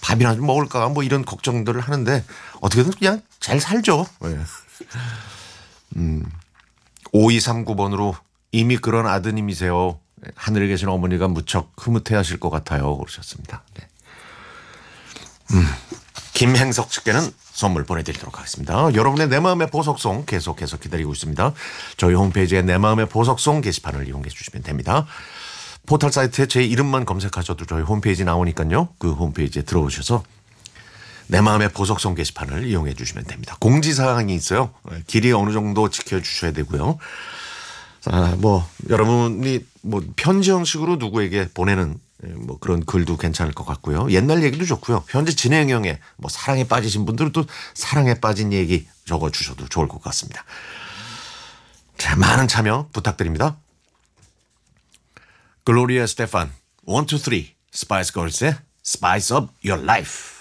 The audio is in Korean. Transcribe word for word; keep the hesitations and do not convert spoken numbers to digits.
밥이나 좀 먹을까 뭐 이런 걱정들을 하는데 어떻게든 그냥 잘 살죠. 네. 음. 오이삼구 번으로 이미 그런 아드님이세요. 하늘에 계신 어머니가 무척 흐뭇해하실 것 같아요. 그러셨습니다. 네. 음. 김행석 측께는 선물 보내드리도록 하겠습니다. 여러분의 내 마음의 보석송 계속해서 기다리고 있습니다. 저희 홈페이지에 내 마음의 보석송 게시판을 이용해 주시면 됩니다. 포털 사이트에 제 이름만 검색하셔도 저희 홈페이지 나오니까요. 그 홈페이지에 들어오셔서 내 마음의 보석송 게시판을 이용해 주시면 됩니다. 공지사항이 있어요. 길이 어느 정도 지켜주셔야 되고요. 아, 뭐 여러분이 뭐 편지 형식으로 누구에게 보내는 뭐 그런 글도 괜찮을 것 같고요. 옛날 얘기도 좋고요. 현재 진행형에 뭐 사랑에 빠지신 분들은 또 사랑에 빠진 얘기 적어주셔도 좋을 것 같습니다. 자, 많은 참여 부탁드립니다. 글로리아 스테판 원, 투, 쓰리 스파이스 걸스의 Spice Up Your Life.